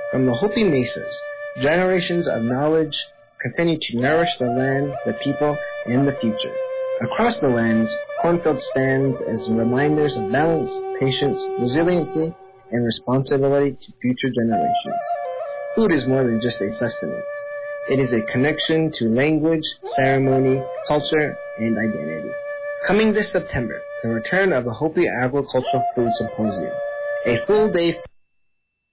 From the Hopi Mesas, generations of knowledge continue to nourish the land, the people, and the future. Across the lands, cornfield stands as reminders of balance, patience, resiliency, and responsibility to future generations. Food is more than just a sustenance. It is a connection to language, ceremony, culture, and identity. Coming this September, the return of the Hopi Agricultural Food Symposium, a full-day